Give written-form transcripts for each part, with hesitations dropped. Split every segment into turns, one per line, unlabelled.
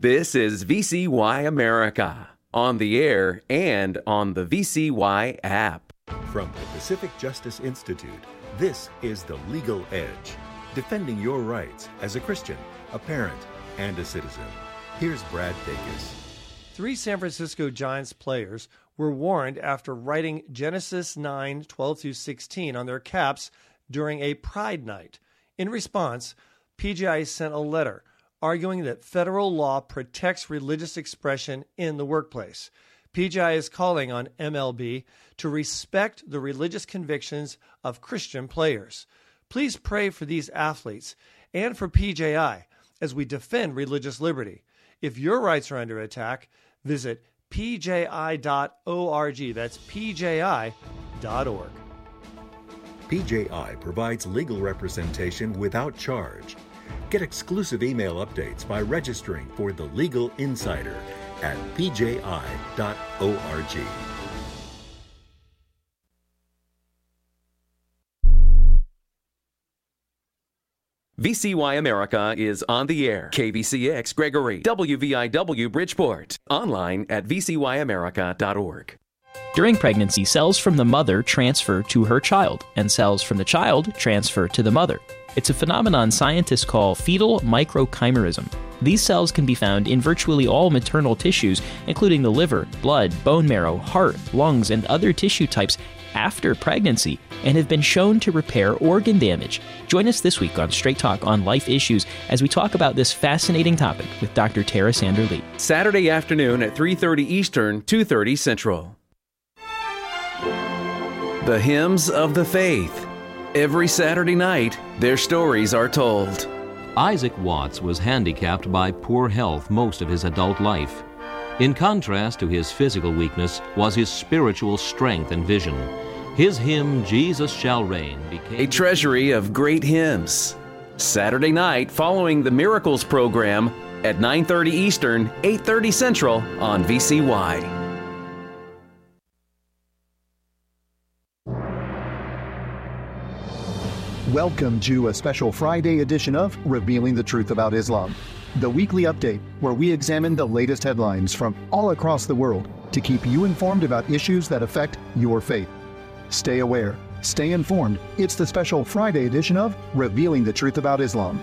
This is VCY America, on the air and on the VCY app.
From the Pacific Justice Institute, this is The Legal Edge, defending your rights as a Christian, a parent, and a citizen. Here's Brad Dacus.
3 San Francisco Giants players were warned after writing Genesis 9:12-16 on their caps during a Pride night. In response, PGI sent a letter arguing that federal law protects religious expression in the workplace. PGI is calling on MLB to respect the religious convictions of Christian players. Please pray for these athletes and for PJI as we defend religious liberty. If your rights are under attack, visit pji.org. That's pji.org.
PJI provides legal representation without charge. Get exclusive email updates by registering for The Legal Insider at pji.org.
VCY America is on the air. KBCX Gregory, WVIW Bridgeport. Online at vcyamerica.org.
During pregnancy, cells from the mother transfer to her child, and cells from the child transfer to the mother. It's a phenomenon scientists call fetal microchimerism. These cells can be found in virtually all maternal tissues, including the liver, blood, bone marrow, heart, lungs, and other tissue types after pregnancy, and have been shown to repair organ damage. Join us this week on Straight Talk on Life Issues as we talk about this fascinating topic with Dr. Tara Sander Lee.
Saturday afternoon at 3:30 Eastern, 2:30 Central. The Hymns of the Faith. Every Saturday night, their stories are told.
Isaac Watts was handicapped by poor health most of his adult life. In contrast to his physical weakness was his spiritual strength and vision. His hymn, Jesus Shall Reign, became
a treasury of great hymns. Saturday night following the Miracles program at 9:30 Eastern, 8:30 Central on VCY.
Welcome to a special Friday edition of Revealing the Truth About Islam, the weekly update where we examine the latest headlines from all across the world to keep you informed about issues that affect your faith. Stay aware, stay informed. It's the special Friday edition of Revealing the Truth About Islam.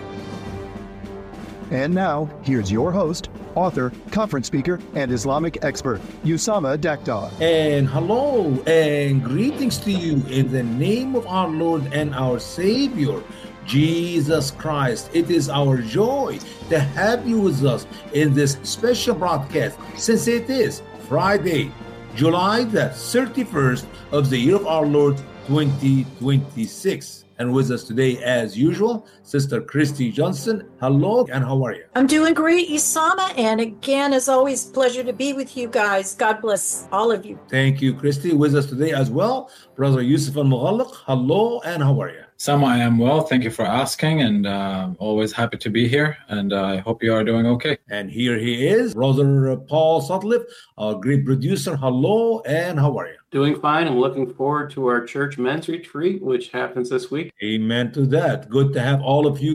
And now, here's your host, author, conference speaker, and Islamic expert, Usama Daktar.
And hello and greetings to you in the name of our Lord and our Savior, Jesus Christ. It is our joy to have you with us in this special broadcast, since it is Friday, July the 31st of the year of our Lord 2026. And with us today, as usual, Sister Christy Johnson. Hello, and how are you?
I'm doing great, Usama. And again, as always, pleasure to be with you guys. God bless all of you.
Thank you, Christy. With us today as well, Brother Yusuf Al-Mughallaq. Hello, and how are you?
Sam, I am well. Thank you for asking, and always happy to be here. And I hope you are doing okay.
And here he is, Brother Paul Sutcliffe, our great producer. Hello, and how are you?
Doing fine. I'm looking forward to our church men's retreat, which happens this week.
Amen to that. Good to have all of you